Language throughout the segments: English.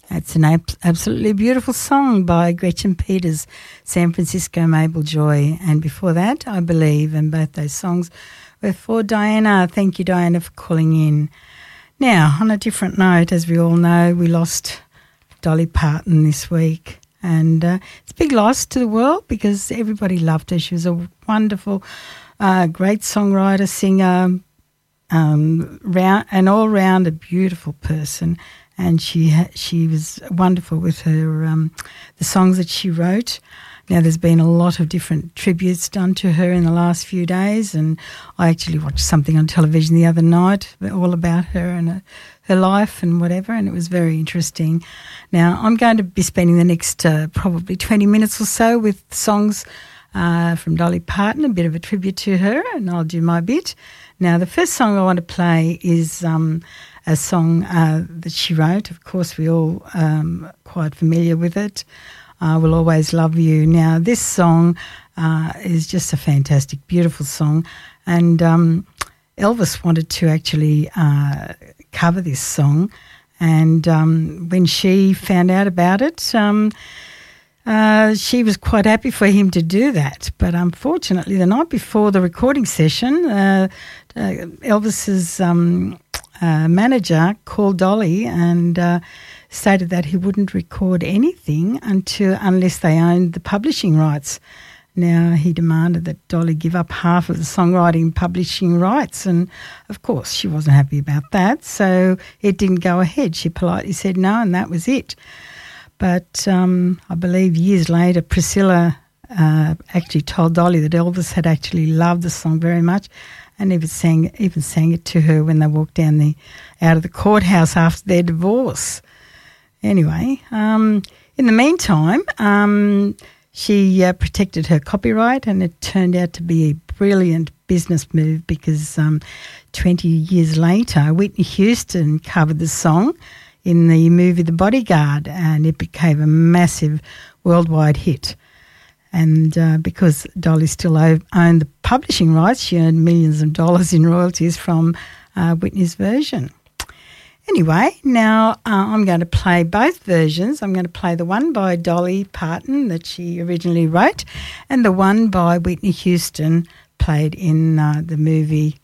It's an absolutely beautiful song by Gretchen Peters, San Francisco Mabel Joy. And before that, I Believe, and both those songs were for Diana. Thank you, Diana, for calling in. Now, on a different note, as we all know, we lost Dolly Parton this week. And it's a big loss to the world because everybody loved her. She was a wonderful, great songwriter, singer, an all-round a beautiful person. And she was wonderful with her the songs that she wrote. Now, there's been a lot of different tributes done to her in the last few days, and I actually watched something on television the other night all about her and her life and whatever, and it was very interesting. Now, I'm going to be spending the next probably 20 minutes or so with songs from Dolly Parton, a bit of a tribute to her, and I'll do my bit. Now, the first song I want to play is a song that she wrote. Of course, we're all quite familiar with it. I Will Always Love You. Now, this song is just a fantastic, beautiful song, and Elvis wanted to actually cover this song, and when she found out about it, she was quite happy for him to do that. But unfortunately, the night before the recording session, Elvis's manager called Dolly and stated that he wouldn't record anything unless they owned the publishing rights. Now, he demanded that Dolly give up half of the songwriting publishing rights, and of course she wasn't happy about that, so it didn't go ahead. She politely said no, and that was it. But I believe years later, Priscilla actually told Dolly that Elvis had actually loved the song very much, and even sang it to her when they walked out of the courthouse after their divorce. Anyway, in the meantime, she protected her copyright, and it turned out to be a brilliant business move because 20 years later, Whitney Houston covered the song in the movie The Bodyguard, and it became a massive worldwide hit. And because Dolly still owned the publishing rights, she earned millions of dollars in royalties from Whitney's version. Anyway, now I'm going to play both versions. I'm going to play the one by Dolly Parton that she originally wrote and the one by Whitney Houston played in the movie.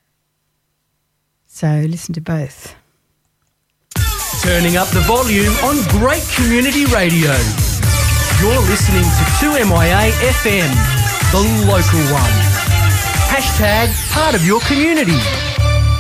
So listen to both. Turning up the volume on great community radio. You're listening to 2MIA FM, the local one. # part of your community.